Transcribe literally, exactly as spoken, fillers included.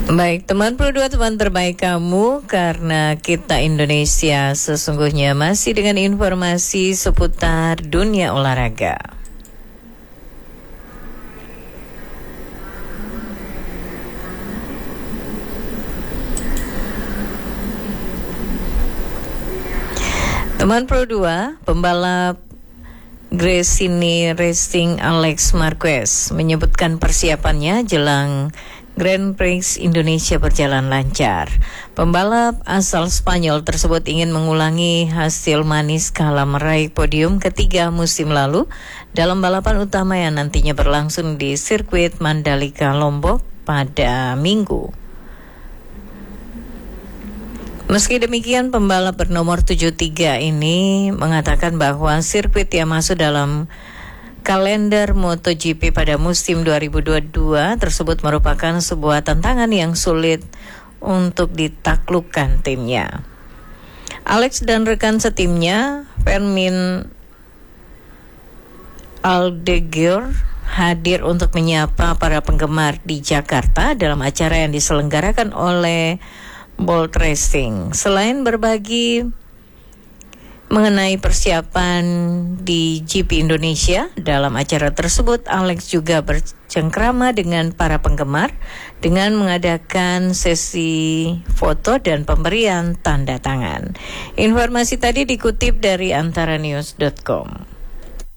Baik, teman Pro dua, teman terbaik kamu, karena kita Indonesia sesungguhnya masih dengan informasi seputar dunia olahraga. Teman Pro dua, pembalap Gresini Racing Alex Marquez menyebutkan persiapannya jelang Grand Prix Indonesia berjalan lancar. Pembalap asal Spanyol tersebut ingin mengulangi hasil manis kala meraih podium ketiga musim lalu dalam balapan utama yang nantinya berlangsung di sirkuit Mandalika Lombok pada Minggu. Meski demikian, pembalap bernomor tujuh puluh tiga ini mengatakan bahwa sirkuit yang masuk dalam kalender MotoGP pada musim dua ribu dua puluh dua tersebut merupakan sebuah tantangan yang sulit untuk ditaklukkan timnya. Alex dan rekan setimnya, Fermin Aldeguer, hadir untuk menyapa para penggemar di Jakarta dalam acara yang diselenggarakan oleh Bolt Racing. Selain berbagi mengenai persiapan di G P Indonesia, dalam acara tersebut Alex juga bercengkrama dengan para penggemar dengan mengadakan sesi foto dan pemberian tanda tangan. Informasi tadi dikutip dari antara news dot com.